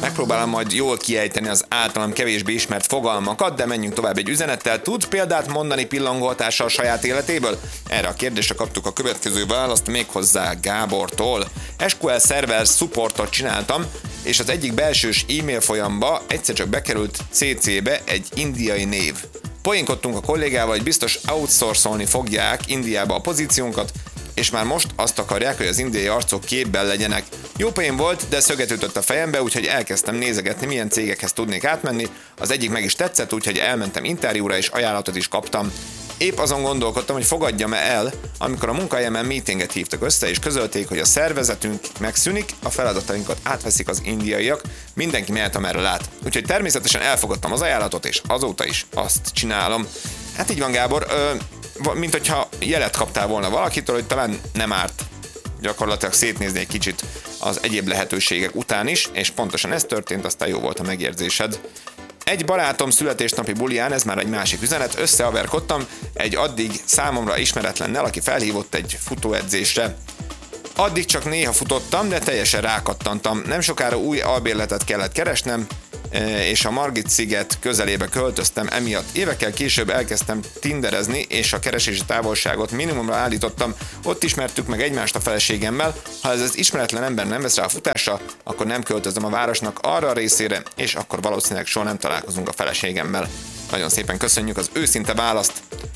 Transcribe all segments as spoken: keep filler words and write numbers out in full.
Megpróbálom majd jól kiejteni az általam kevésbé ismert fogalmakat, de menjünk tovább egy üzenettel. Tud példát mondani pillangóhatással a saját életéből? Erre a kérdésre kaptuk a következő választ méghozzá Gábortól. es kú el Server supportot csináltam, és az egyik belsős e-mail folyamba egyszer csak bekerült cé cé-be egy indiai név. Poénkodtunk a kollégával, hogy biztos outsourcolni fogják Indiába a pozíciónkat, és már most azt akarják, hogy az indiai arcok képben legyenek. Jó poén volt, de szöget ütött a fejembe, úgyhogy elkezdtem nézegetni, milyen cégekhez tudnék átmenni. Az egyik meg is tetszett, úgyhogy elmentem interjúra, és ajánlatot is kaptam. Épp azon gondolkodtam, hogy fogadjam-e el, amikor a munkahelyemen meetinget hívtak össze, és közölték, hogy a szervezetünk megszűnik, a feladatainkat átveszik az indiaiak, mindenki mehet, amerre lát. Úgyhogy természetesen elfogadtam az ajánlatot, és azóta is azt csinálom. Hát így van, Gábor, ö, mint hogyha jelet kaptál volna valakitől, hogy talán nem árt gyakorlatilag szétnézni egy kicsit az egyéb lehetőségek után is, és pontosan ez történt, aztán jó volt a megérzésed. Egy barátom születésnapi bulián, ez már egy másik üzenet, összehaverkodtam egy addig számomra ismeretlennel, aki felhívott egy futóedzésre. Addig csak néha futottam, de teljesen rákattantam. Nem sokára új albérletet kellett keresnem, és a Margit-sziget közelébe költöztem emiatt. Évekkel később elkezdtem tinderezni, és a keresési távolságot minimumra állítottam. Ott ismertük meg egymást a feleségemmel. Ha ez az ismeretlen ember nem vesz rá a futásra, akkor nem költözöm a városnak arra a részére, és akkor valószínűleg soha nem találkozunk a feleségemmel. Nagyon szépen köszönjük az őszinte választ.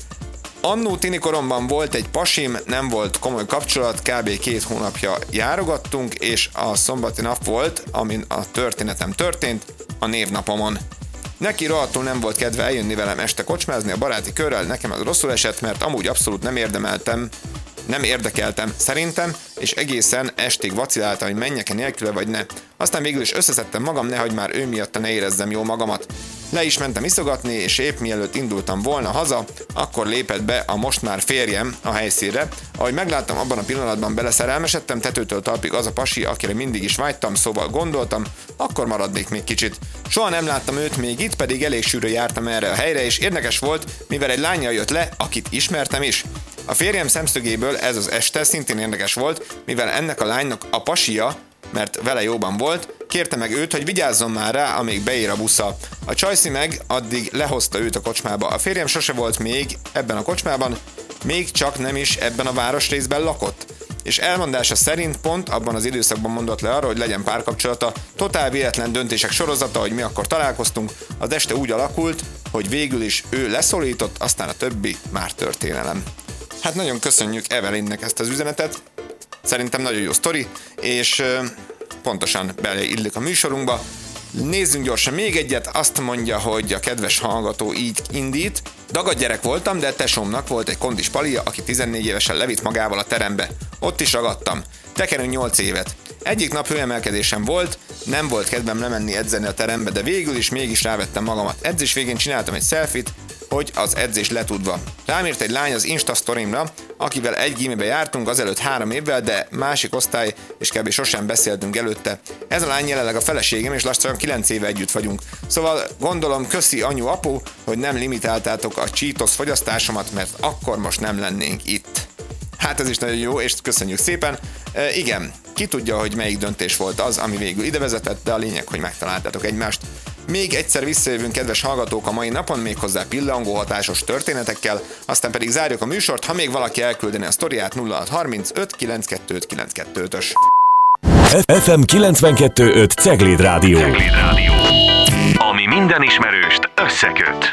Annó tinikoromban volt egy pasim, nem volt komoly kapcsolat, kb. két hónapja járogattunk, és a szombati nap volt, amin a történetem történt, a névnapomon. Neki rohadtul nem volt kedve eljönni velem este kocsmázni a baráti körrel, nekem az rosszul esett, mert amúgy abszolút nem érdemeltem, nem érdekeltem szerintem, és egészen estig vaciláltam, hogy menjek-e nélküle vagy ne. Aztán végül is összeszedtem magam, nehogy már ő miatt ne érezzem jól magamat. Le is mentem iszogatni, és épp mielőtt indultam volna haza, akkor lépett be a most már férjem a helyszínre. Ahogy megláttam, abban a pillanatban beleszerelmesedtem, tetőtől talpig az a pasi, akire mindig is vágytam, szóval gondoltam, akkor maradnék még kicsit. Soha nem láttam őt még itt, pedig elég sűrűn jártam erre a helyre, és érdekes volt, mivel egy lánnyal jött le, akit ismertem is. A férjem szemszögéből ez az este szintén érdekes volt, mivel ennek a lánynak a pasia, mert vele jóban volt, kérte meg őt, hogy vigyázzon már rá, amíg beér a busza. A csajszi meg addig lehozta őt a kocsmába. A férjem sose volt még ebben a kocsmában, még csak nem is ebben a városrészben lakott. És elmondása szerint pont abban az időszakban mondott le arra, hogy legyen párkapcsolata, totál véletlen döntések sorozata, hogy mi akkor találkoztunk, az este úgy alakult, hogy végül is ő leszólított, aztán a többi már történelem. Hát nagyon köszönjük Evelynnek ezt az üzenetet, szerintem nagyon jó sztori, és pontosan beleillik a műsorunkba. Nézzünk gyorsan még egyet, azt mondja, hogy a kedves hallgató így indít. Dagad gyerek voltam, de tesómnak volt egy kondis palia, aki tizennégy évesen levitt magával a terembe. Ott is ragadtam. Tekerünk nyolc évet. Egyik nap hőemelkedésem volt, nem volt kedvem lemenni edzeni a terembe, de végül is mégis rávettem magamat. Edzés végén csináltam egy selfit, hogy az edzés letudva. Rám írt egy lány az Insta sztorimra, akivel egy gimibe jártunk azelőtt három évvel, de másik osztály, és kb. Sosem beszéltünk előtte. Ez a lány jelenleg a feleségem, és lassan kilenc éve együtt vagyunk. Szóval gondolom, köszi anyu apu, hogy nem limitáltátok a Cheetos fogyasztásomat, mert akkor most nem lennénk itt. Hát ez is nagyon jó, és köszönjük szépen. E, igen, ki tudja, hogy melyik döntés volt az, ami végül ide vezetett, de a lényeg, hogy megtaláltátok egymást. Még egyszer visszajövünk, kedves hallgatók, a mai napon, méghozzá pillangó hatásos történetekkel, aztán pedig zárjuk a műsort, ha még valaki elküldeni a sztoriát nulla hat harmincöt kilencvenkettő kilencvenkettő-ös. ef em kilencvenkettő öt Cegléd Rádió. Cegléd Rádió. Ami minden ismerőst összeköt.